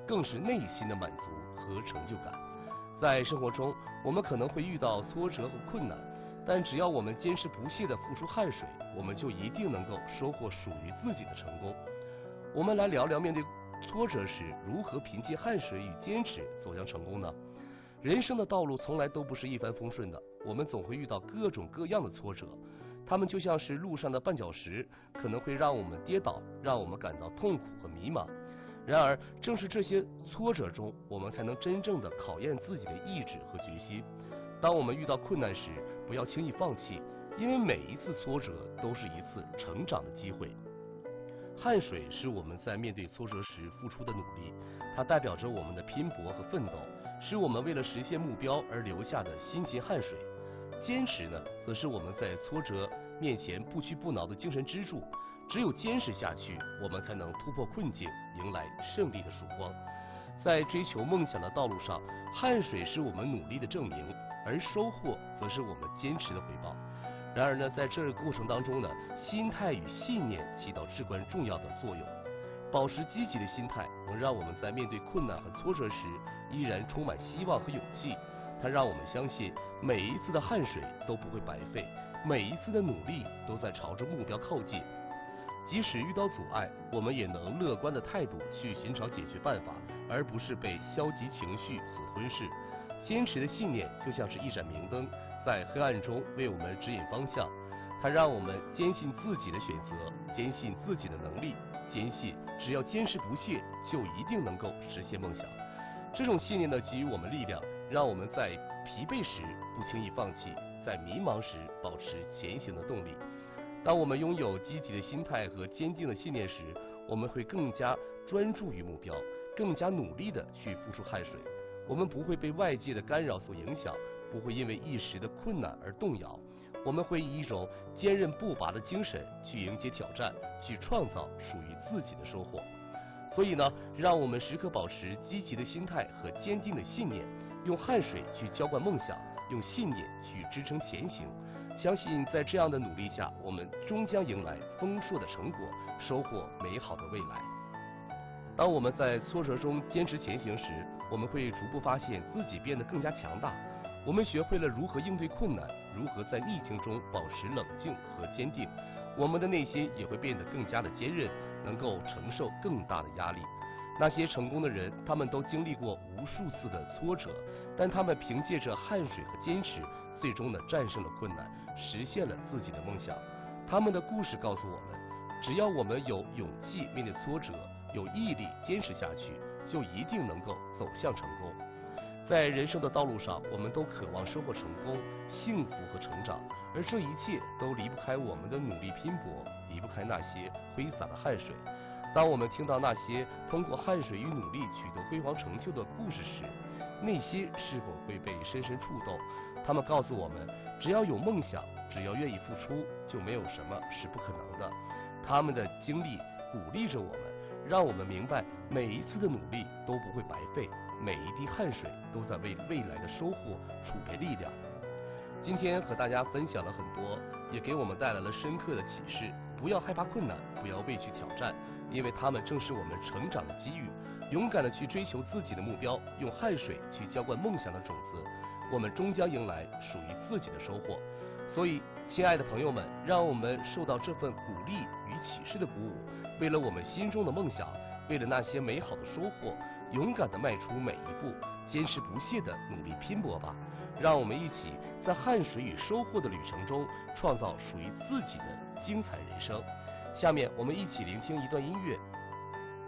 更是内心的满足和成就感。在生活中，我们可能会遇到挫折和困难，但只要我们坚持不懈地付出汗水，我们就一定能够收获属于自己的成功。我们来聊聊面对挫折时如何凭借汗水与坚持走向成功呢？人生的道路从来都不是一帆风顺的，我们总会遇到各种各样的挫折，它们就像是路上的绊脚石，可能会让我们跌倒，让我们感到痛苦和迷茫。然而，正是这些挫折中，我们才能真正的考验自己的意志和决心。当我们遇到困难时，不要轻易放弃，因为每一次挫折都是一次成长的机会。汗水是我们在面对挫折时付出的努力，它代表着我们的拼搏和奋斗，是我们为了实现目标而流下的辛勤汗水。坚持呢，则是我们在挫折面前不屈不挠的精神支柱。只有坚持下去，我们才能突破困境，迎来胜利的曙光。在追求梦想的道路上，汗水是我们努力的证明，而收获则是我们坚持的回报。然而呢，在这个过程当中呢，心态与信念起到至关重要的作用。保持积极的心态，能让我们在面对困难和挫折时，依然充满希望和勇气。它让我们相信，每一次的汗水都不会白费，每一次的努力都在朝着目标靠近。即使遇到阻碍，我们也能乐观的态度去寻找解决办法，而不是被消极情绪所吞噬。坚持的信念就像是一盏明灯，在黑暗中为我们指引方向。它让我们坚信自己的选择，坚信自己的能力，坚信只要坚持不懈，就一定能够实现梦想。这种信念呢，给予我们力量，让我们在疲惫时不轻易放弃，在迷茫时保持前行的动力。当我们拥有积极的心态和坚定的信念时，我们会更加专注于目标，更加努力地去付出汗水。我们不会被外界的干扰所影响，不会因为一时的困难而动摇。我们会以一种坚韧不拔的精神去迎接挑战，去创造属于自己的收获。所以呢，让我们时刻保持积极的心态和坚定的信念，用汗水去浇灌梦想，用信念去支撑前行。相信在这样的努力下，我们终将迎来丰硕的成果，收获美好的未来。当我们在挫折中坚持前行时，我们会逐步发现自己变得更加强大。我们学会了如何应对困难，如何在逆境中保持冷静和坚定。我们的内心也会变得更加的坚韧，能够承受更大的压力。那些成功的人，他们都经历过无数次的挫折，但他们凭借着汗水和坚持，最终呢战胜了困难，实现了自己的梦想。他们的故事告诉我们，只要我们有勇气面对挫折，有毅力坚持下去，就一定能够走向成功。在人生的道路上，我们都渴望收获成功、幸福和成长，而这一切都离不开我们的努力拼搏，离不开那些挥洒的汗水。当我们听到那些通过汗水与努力取得辉煌成就的故事时，内心是否会被深深触动？他们告诉我们，只要有梦想，只要愿意付出，就没有什么是不可能的。他们的经历鼓励着我们，让我们明白每一次的努力都不会白费，每一滴汗水都在为未来的收获储备力量。今天和大家分享了很多，也给我们带来了深刻的启示。不要害怕困难，不要畏惧挑战，因为他们正是我们成长的机遇。勇敢的去追求自己的目标，用汗水去浇灌梦想的种子，我们终将迎来属于自己的收获。所以，亲爱的朋友们，让我们受到这份鼓励与启示的鼓舞，为了我们心中的梦想，为了那些美好的收获，勇敢地迈出每一步，坚持不懈地努力拼搏吧。让我们一起在汗水与收获的旅程中，创造属于自己的精彩人生。下面我们一起聆听一段音乐，